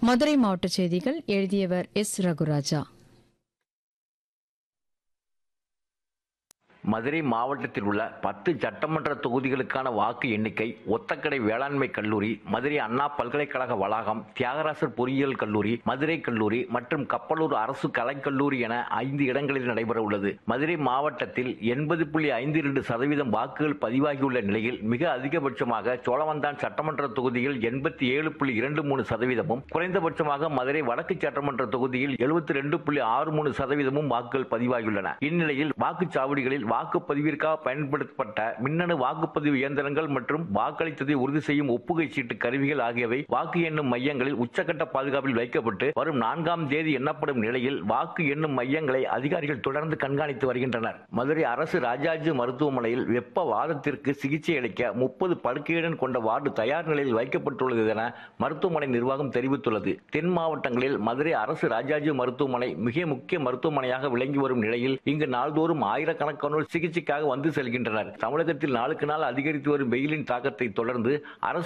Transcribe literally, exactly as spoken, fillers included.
மதுரை மாவட்ட செய்திகள் எழுதியவர் எஸ் ரகுராஜா. மதுரை மாவட்டத்தில் உள்ள பத்து சட்டமன்ற தொகுதிகளுக்கான வாக்கு எண்ணிக்கை ஒத்தக்கடை வேளாண்மை கல்லூரி, மதுரை அண்ணா பல்கலைக்கழக வளாகம், தியாகராசர் பொறியியல் கல்லூரி, மதுரை கல்லூரி மற்றும் கப்பலூர் அரசு கலைக்கல்லூரி என ஐந்து இடங்களில் நடைபெற உள்ளது. மதுரை மாவட்டத்தில் எண்பது புள்ளி ஐந்து இரண்டு சதவீதம் வாக்குகள் பதிவாகியுள்ள நிலையில் மிக அதிகபட்சமாக சோழவந்தான் சட்டமன்ற தொகுதியில் எண்பத்தி ஏழு புள்ளி இரண்டு மூணு சதவீதமும், குறைந்தபட்சமாக மதுரை வடக்கு சட்டமன்ற தொகுதியில் எழுபத்தி ரெண்டு புள்ளி ஆறு மூணு சதவீதமும் வாக்குகள் பதிவாகியுள்ளன. இந்நிலையில் வாக்குச்சாவடிகளில் வாக்குப்பதிவிற்காக பயன்படுத்தப்பட்ட மின்னணு வாக்குப்பதிவு இயந்திரங்கள் மற்றும் வாக்களித்ததை உறுதி செய்யும் ஒப்புகை சீட்டு கருவிகள் ஆகியவை வாக்கு எண்ணும் மையங்களில் உச்சக்கட்ட பாதுகாப்பில் வைக்கப்பட்டு வரும் நான்காம் தேதி எண்ணப்படும் நிலையில் வாக்கு எண்ணும் மையங்களை அதிகாரிகள் தொடர்ந்து கண்காணித்து வருகின்றனர். மதுரை அரசு ராஜாஜி மருத்துவமனையில் வெப்ப வாதத்திற்கு சிகிச்சை அளிக்க முப்பது படுக்கையுடன் கொண்ட வார்டு தயார் நிலையில் வைக்கப்பட்டுள்ளது என மருத்துவமனை நிர்வாகம் தெரிவித்துள்ளது. தென் மாவட்டங்களில் மதுரை அரசு ராஜாஜி மருத்துவமனை மிக முக்கிய மருத்துவமனையாக விளங்கி வரும் நிலையில் இங்கு நாள்தோறும் ஆயிரக்கணக்கான சிகிச்சைக்காக வந்து செல்கின்றனர். தமிழகத்தில் நாளுக்கு நாள் அதிகரித்து வரும் வெயிலின் தாக்கத்தை தொடர்ந்து அரசு